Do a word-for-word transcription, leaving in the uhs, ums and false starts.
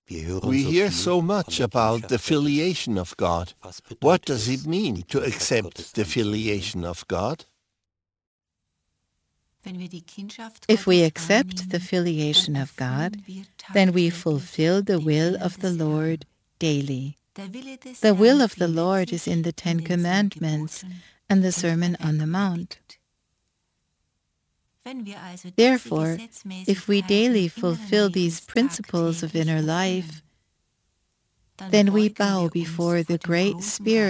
We hear so much about the filiation of God. What does it mean to accept the filiation of God? If we accept the filiation of God, then we fulfill the will of the Lord daily. The will of the Lord is in the Ten Commandments and the Sermon on the Mount. Therefore, if we daily fulfill these principles of inner life, then we bow before the Great Spirit